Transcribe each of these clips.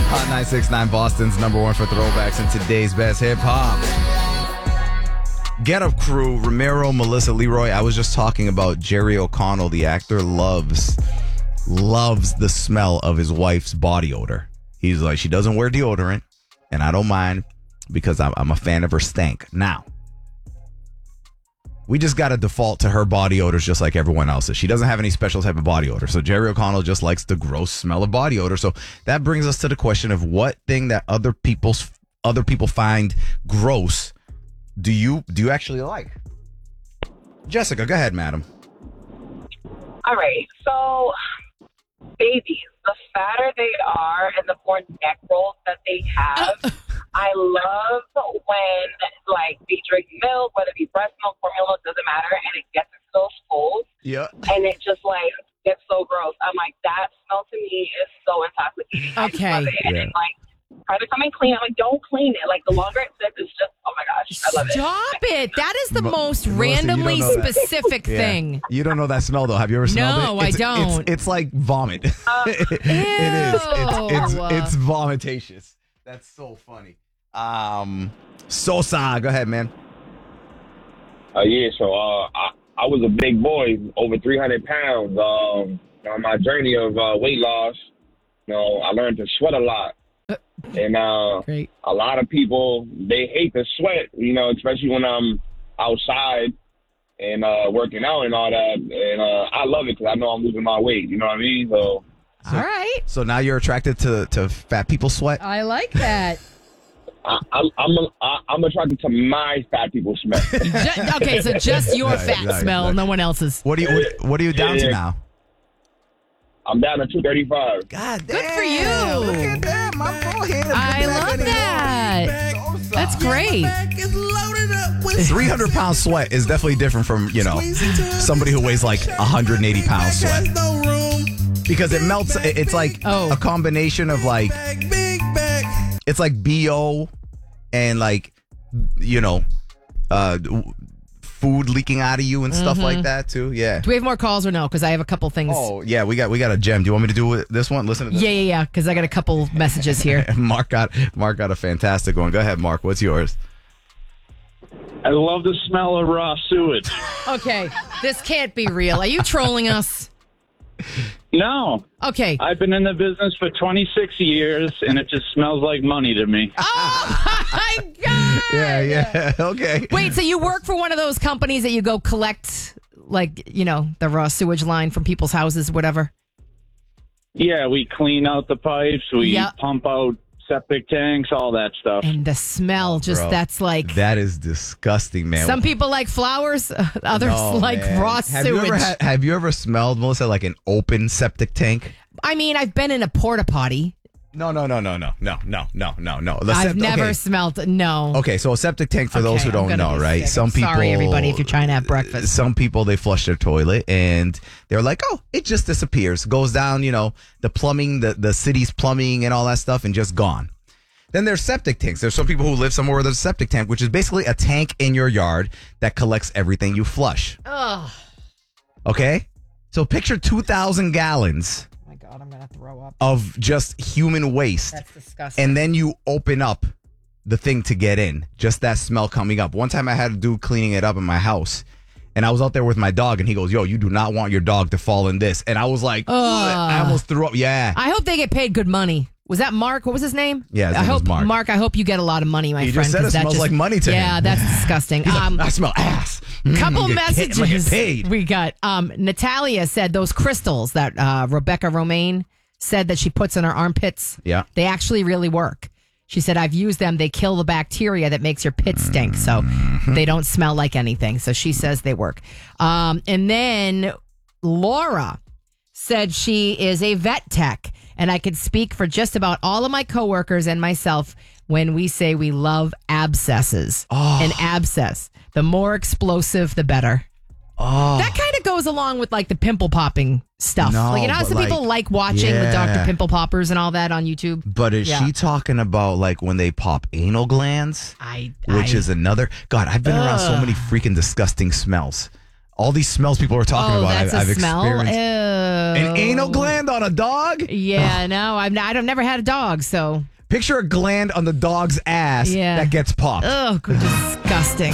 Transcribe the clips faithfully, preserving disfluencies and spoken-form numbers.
Hot nine six nine, Boston's number one for throwbacks and today's best hip hop. Get Up Crew, Ramiro, Melissa, Leroy. I was just talking about Jerry O'Connell, the actor, loves, loves the smell of his wife's body odor. He's like, she doesn't wear deodorant, and I don't mind because I'm, I'm a fan of her stank. Now, we just got to default to her body odors just like everyone else's. She doesn't have any special type of body odor. So Jerry O'Connell just likes the gross smell of body odor. So that brings us to the question of what thing that other people's other people find gross do you do you actually like? Jessica, go ahead, madam. All right. So babies, the fatter they are and the more neck rolls that they have, I love when, like, they drink milk, whether it be breast milk, formula milk, doesn't matter, and it gets into those holes. Yeah. And it just, like, gets so gross. I'm like, that smell to me is so intoxicating. I just Okay. love it. And Yeah. it's like, try to come and clean. I'm like, don't clean it. Like, the longer it sits, it's just, oh my gosh, I love it. Stop it. That is the Mo- most Melissa, you randomly don't know that. specific Yeah. thing. You don't know that smell, though. Have you ever smelled No, it? I It's, don't. It's, it's like vomit. Uh, it is. It's, it's, Ew. it's vomitacious. That's so funny. Um, Sosa, go ahead, man. Uh, yeah, so uh, I, I was a big boy, over three hundred pounds. Um, on my journey of uh, weight loss, you know, I learned to sweat a lot. And uh, Great. a lot of people, they hate to sweat, you know, especially when I'm outside and uh, working out and all that. And uh, I love it because I know I'm losing my weight. You know what I mean? So, All right. So now you're attracted to, to fat people sweat? I like that. I, I'm I'm a, I, I'm attracted to my fat people smell. Ju- okay, so just your Nice, fat nice, smell, nice. no one else's. What are you what, what are you down Yeah, to yeah. now? I'm down to two thirty-five. God Good for you. Look at that. My forehead. I love that. That's great. three hundred pound sweat is definitely different from, you know, somebody who weighs like one hundred eighty pounds sweat. Because it melts. it- It's like Oh. a combination of like, it's like B O and like, you know, uh, food leaking out of you and stuff like that too. Yeah. Do we have more calls or no? Because I have a couple things. Oh yeah, we got we got a gem. Do you want me to do this one? Listen to this. Yeah, yeah, yeah. Because I got a couple messages here. Mark got Mark got a fantastic one. Go ahead, Mark. What's yours? I love the smell of raw sewage. Okay, this can't be real. Are you trolling us? No, Okay. I've been in the business for twenty-six years, and it just smells like money to me. Oh my God. Yeah, yeah. Okay. Wait, so you work for one of those companies that you go collect, like, you know, the raw sewage line from people's houses, whatever? Yeah, we clean out the pipes, we Yep. pump out septic tanks, all that stuff. And the smell, just Bro, that's like. that is disgusting, man. Some people like flowers, others No, like man. raw have sewage. You ever had, have you ever smelled, Melissa, like an open septic tank? I mean, I've been in a porta potty. No, no, no, no, no, no, no, no, no, no. The I've sept- never okay. smelled. No. Okay, so a septic tank, for those Okay, who I'm don't gonna know, be right? sick. Some I'm people. sorry, everybody, if you're trying to have breakfast. Some people, they flush their toilet and they're like, oh, it just disappears. Goes down, you know, the plumbing, the, the city's plumbing and all that stuff and just gone. Then there's septic tanks. There's some people who live somewhere with a septic tank, which is basically a tank in your yard that collects everything you flush. Oh Okay? So picture two thousand gallons my God, I'm going to throw up. of just human waste. That's disgusting. And then you open up the thing to get in. Just that smell coming up. One time I had a dude cleaning it up in my house. And I was out there with my dog, and he goes, yo, you do not want your dog to fall in this. And I was like, Ugh. I almost threw up. Yeah. I hope they get paid good money. Was that Mark? What was his name? Yeah, his I name was hope Mark. I hope you get a lot of money, my He friend. just said 'cause it that smells just- like money to yeah, him. that's disgusting. He's like, Um, I smell ass. Mm, couple get paid. messages I'm gonna get paid. we got. Um, Natalia said those crystals that uh, Rebecca Romaine said that she puts in her armpits. Yeah. They actually really work. She said, I've used them. They kill the bacteria that makes your pit stink. So Mm-hmm. they don't smell like anything. So she says they work. Um, and then Laura said she is a vet tech. And I could speak for just about all of my coworkers and myself when we say we love abscesses. Oh. An abscess. The more explosive, the better. Oh. That kind of goes along with like the pimple popping stuff. No, like, you know how but, some people like, like watching the yeah. Doctor Pimple Poppers and all that on YouTube? But is Yeah. she talking about like when they pop anal glands? I, Which I- is another. God, I've been around so Ugh. many freaking disgusting smells. All these smells people are talking oh, about, that's I've, a I've smell. experienced. Ew. An anal gland on a dog? Yeah, no, I've not, I've never had a dog, so. Picture a gland on the dog's ass Yeah. that gets popped. Oh, disgusting.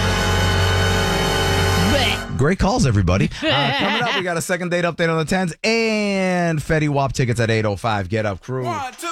Blech. Great calls, everybody. Uh, coming up, we got a second date update on the tens and Fetty Wap tickets at eight oh five. Get up, crew. One, two.